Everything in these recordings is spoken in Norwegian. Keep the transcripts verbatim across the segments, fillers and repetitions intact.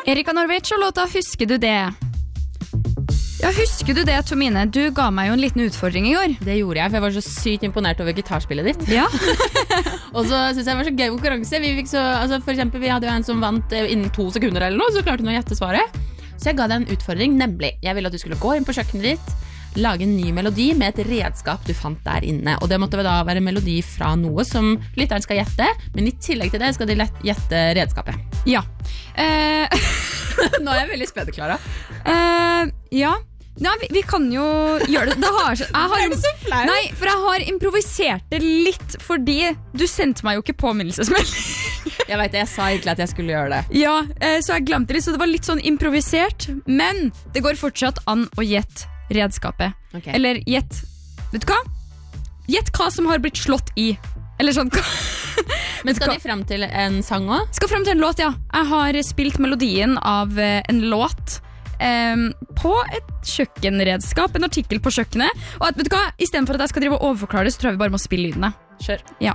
Erika Norwich og låta Husker du det? Ja, husker du det, Tomine? Du ga meg jo en liten utfordring i går. Det gjorde jeg, for jeg var så sykt imponert over gitarspillet ditt. Ja. Og så synes jeg det var så gøy konkurranse. Vi fikk så, altså for eksempel, vi hadde jo en som vant innen to sekunder eller noe, så klarte hun å gjette svaret. Så jeg ga deg en utfordring, nemlig, jeg ville at du skulle gå inn på kjøkkenet ditt, lage en ny melodi med et redskap du fant der inne. Og det måtte da være en melodi fra noe som lytteren skal gjette, men i tillegg til det skal de gjette redskapet. Ja. Eh... Nå er jeg veldig spent, Clara. Eh, ja. Ja, vi, vi kan jo gjøre det. Det har, jeg har, er det så flau? Nei, for jeg har improvisert det litt, fordi du sendte meg jo ikke påminnelsesmelding. Jeg vet det, jeg sa egentlig at jeg skulle gjøre det. Ja, eh, så jeg glemte det, så det var litt sånn improvisert. Men det går fortsatt an å gjette redskapet. Okay. Eller gjett, vet du hva? Gjett hva som har blitt slått i. Eller sånn. Men skal de frem til en sang også? Skal frem til en låt, ja. Jeg har spilt melodien av en låt Um, på et kjøkkenredskap, en artikkel på kjøkkenet. Og at, vet du hva, i stedet for at jeg skal drive og overforklare det, så tror jeg vi bare må spille lydene. Kjør. Ja.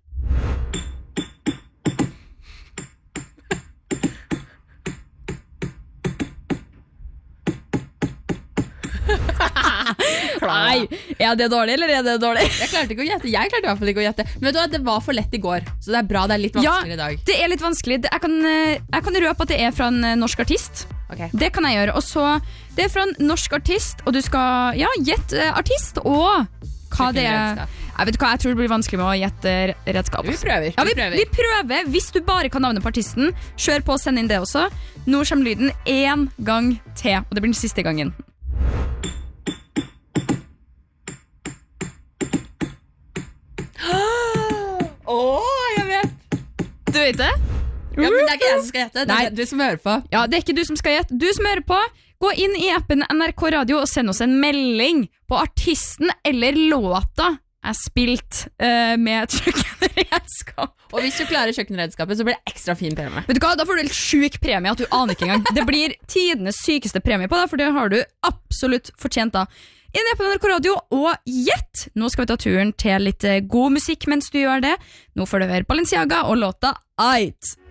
Nei, er det dårlig, eller er det dårlig? Jeg klarte ikke å gjette, jeg klarte i hvert fall ikke å gjette. Men vet du hva, det var for lett i går, så det er bra, det er litt vanskelig ja, i dag. Det er litt vanskelig. Jeg kan, jeg kan røpe at det er fra en norsk artist. Okay. Det kan jeg gjøre. Og så, det er fra en norsk artist, og du skal, ja, gjette artist, og hva det er. Jeg vet hva, jeg tror det blir vanskelig med å gjette redskap. Vi prøver. Ja, vi, vi prøver. vi prøver. Hvis du bare kan navnet på artisten, kjør på og send inn det også. Nå kommer lyden en gang til, og det blir den siste gangen. Åh, oh, jeg vet. Du vet det? Ja, men det er ikke jeg som skal gjette, det er du som hører på. Ja, det er ikke du som skal gjette. Du som hører på, gå inn i appen N R K Radio og send oss en melding på artisten eller låta er spilt uh, med et kjøkkenredskap. Og hvis du klarer kjøkkenredskapet, så blir det ekstra fin premie. Vet du hva, da får du helt syk premie at du aner ikke engang. Det blir tidenes sykeste premie på deg, for det har du absolutt fortjent da. Inn i appen N R K Radio og gjett! Nå skal vi ta turen til litt god musikk mens du gjør det. Nå får du høre Balenciaga og låta Ait.